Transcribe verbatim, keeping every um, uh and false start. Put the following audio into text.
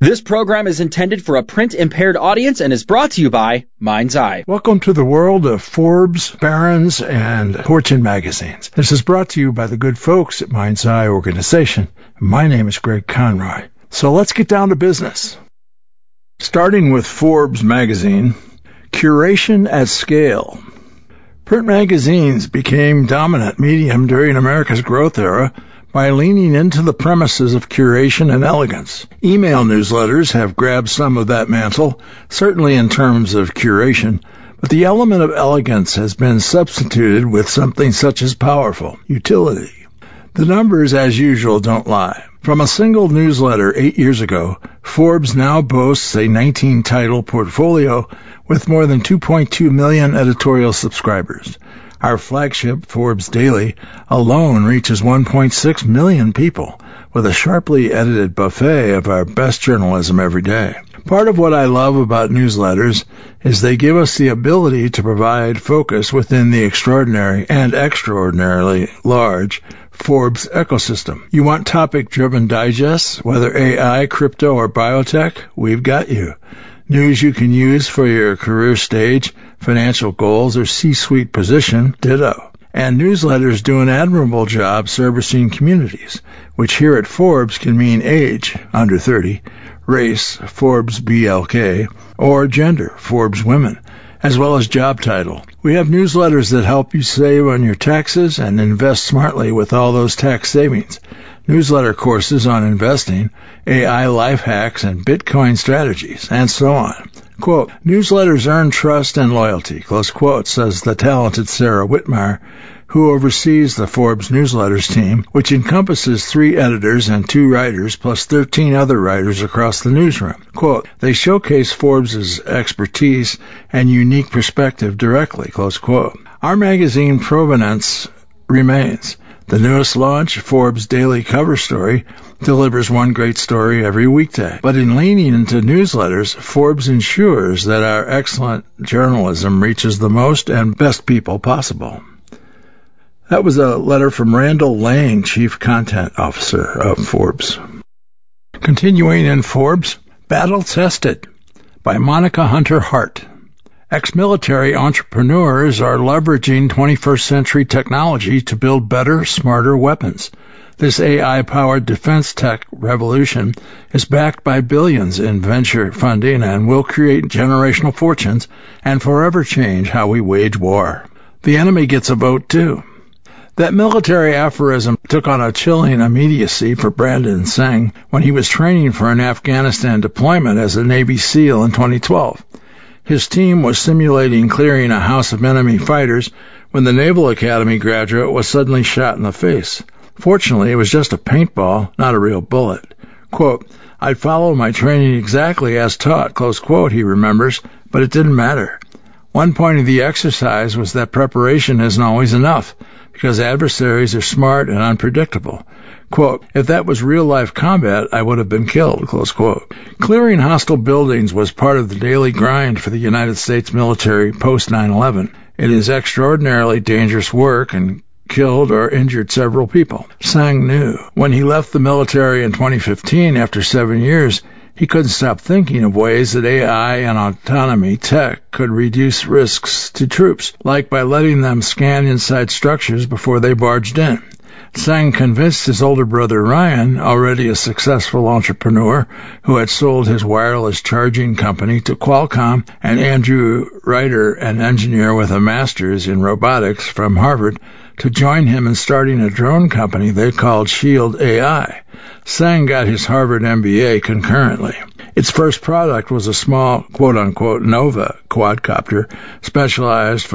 This program is intended for a print-impaired audience and is brought to you by Mind's Eye. Welcome to the world of Forbes, Barron's, and Fortune magazines. This is brought to you by the good folks at Mind's Eye organization. My name is Greg Conroy. So let's get down to business. Starting with Forbes magazine, curation at scale. Print magazines became dominant medium during America's growth era by leaning into the premises of curation and elegance. Email newsletters have grabbed some of that mantle, certainly in terms of curation, but the element of elegance has been substituted with something such as powerful utility. The numbers, as usual, don't lie. From a single newsletter eight years ago, Forbes now boasts a nineteen-title portfolio with more than two point two million editorial subscribers. Our flagship, Forbes Daily, alone reaches one point six million people, with a sharply edited buffet of our best journalism every day. Part of what I love about newsletters is they give us the ability to provide focus within the extraordinary and extraordinarily large Forbes ecosystem. You want topic-driven digests, whether A I, crypto, or biotech? We've got you. News you can use for your career stage, financial goals, or C-suite position? Ditto. And newsletters do an admirable job servicing communities, which here at Forbes can mean age, under thirty, race, Forbes B L K, or gender, Forbes women, as well as job title. We have newsletters that help you save on your taxes and invest smartly with all those tax savings. Newsletter courses on investing, A I life hacks, and Bitcoin strategies, and so on. Quote, newsletters earn trust and loyalty, close quote, says the talented Sarah Whitmire, who oversees the Forbes newsletters team, which encompasses three editors and two writers, plus thirteen other writers across the newsroom. Quote, they showcase Forbes' expertise and unique perspective directly, close quote. Our magazine provenance remains. The newest launch, Forbes Daily Cover Story, delivers one great story every weekday. But in leaning into newsletters, Forbes ensures that our excellent journalism reaches the most and best people possible. That was a letter from Randall Lang, Chief Content Officer of Forbes. Continuing in Forbes, Battle Tested by Monica Hunter Hart. Ex-military entrepreneurs are leveraging twenty-first century technology to build better, smarter weapons. This A I-powered defense tech revolution is backed by billions in venture funding and will create generational fortunes and forever change how we wage war. The enemy gets a vote, too. That military aphorism took on a chilling immediacy for Brandon Singh when he was training for an Afghanistan deployment as a Navy SEAL in twenty twelve. His team was simulating clearing a house of enemy fighters when the Naval Academy graduate was suddenly shot in the face. Fortunately, it was just a paintball, not a real bullet. Quote, I'd follow my training exactly as taught, close quote, he remembers, but it didn't matter. One point of the exercise was that preparation isn't always enough, because adversaries are smart and unpredictable. Quote, if that was real-life combat, I would have been killed, close quote. Clearing hostile buildings was part of the daily grind for the United States military post nine eleven. It is extraordinarily dangerous work and killed or injured several people. Sang knew. When he left the military in twenty fifteen, after seven years, he couldn't stop thinking of ways that A I and autonomy tech could reduce risks to troops, like by letting them scan inside structures before they barged in. Sang convinced his older brother Ryan, already a successful entrepreneur who had sold his wireless charging company to Qualcomm, and Andrew Ryder, an engineer with a master's in robotics from Harvard, to join him in starting a drone company they called Shield A I. Sang got his Harvard M B A concurrently. Its first product was a small, quote-unquote, Nova quadcopter specialized for